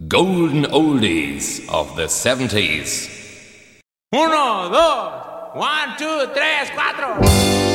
golden oldies of the 70s. Uno, dos, 1, 2, 3, 4.